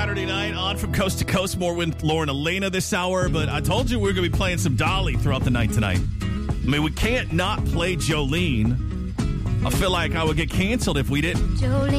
Saturday night on from Coast to Coast, more with Lauren Elena this hour, but I told you we are going to be playing some Dolly throughout the night tonight. I mean, we can't not play Jolene. I feel like I would get canceled if we didn't. Jolene.